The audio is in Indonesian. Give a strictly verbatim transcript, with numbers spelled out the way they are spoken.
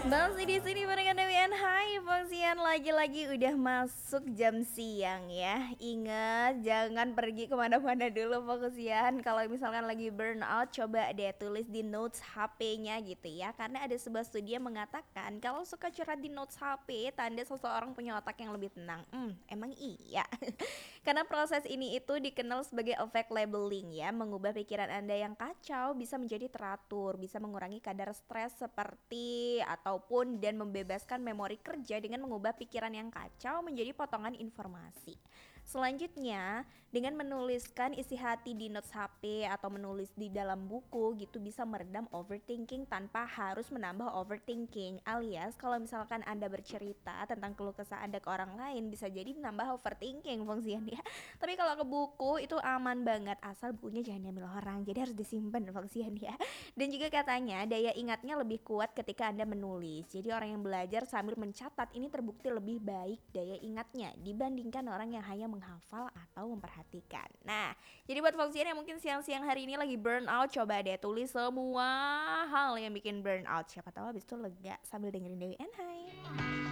Masih di sini barengan Dewi and Hai Fungsian lagi-lagi udah masuk jam siang ya. Ingat jangan pergi kemana-mana dulu Fungsian. Kalau misalkan lagi burnout coba deh tulis di notes H P-nya gitu ya. Karena ada sebuah studi yang mengatakan kalau suka curhat di notes H P tanda seseorang punya otak yang lebih tenang. Hmm, emang iya. Karena proses ini itu dikenal sebagai efek labeling ya, mengubah pikiran Anda yang kacau bisa menjadi teratur, bisa mengurangi kadar stres seperti ataupun dan membebaskan memori kerja dengan mengubah pikiran yang kacau menjadi potongan informasi. Selanjutnya, dengan menuliskan isi hati di notes H P atau menulis di dalam buku gitu bisa meredam overthinking tanpa harus menambah overthinking. Alias kalau misalkan Anda bercerita tentang keluh kesah Anda ke orang lain bisa jadi menambah overthinking fungsinya. Tapi kalau ke buku itu aman banget asal bukunya jangan diambil orang. Jadi harus disimpan fungsinya. Dan juga katanya daya ingatnya lebih kuat ketika Anda menulis. Jadi orang yang belajar sambil mencatat ini terbukti lebih baik daya ingatnya dibandingkan orang yang hanya menghafal atau memperhatikan. Nah, jadi buat Foxian yang mungkin siang-siang hari ini lagi burn out, coba deh tulis semua hal yang bikin burn out. Siapa tahu habis itu lega sambil dengerin Dewi and Hai.